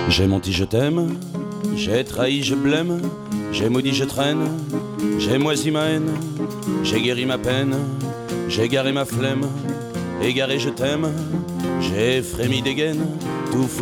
J'ai menti, je t'aime, j'ai trahi, je blême, j'ai maudit, je traîne, j'ai moisi ma haine, j'ai guéri ma peine, j'ai garé ma flemme, égaré, je t'aime, j'ai frémi des gaines, tout